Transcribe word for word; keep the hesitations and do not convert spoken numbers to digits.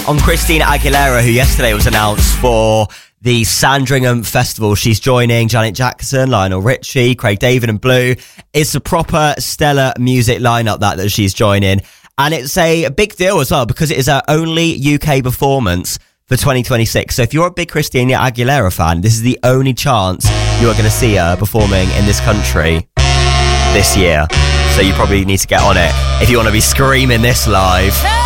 on Christina Aguilera, who yesterday was announced for the Sandringham Festival. She's joining Janet Jackson, Lionel Richie, Craig David and Blue. It's a proper stellar music lineup that, that she's joining. And it's a big deal as well because it is her only U K performance for twenty twenty-six. So if you're a big Christina Aguilera fan, this is the only chance you are going to see her performing in this country this year. So you probably need to get on it if you want to be screaming this live.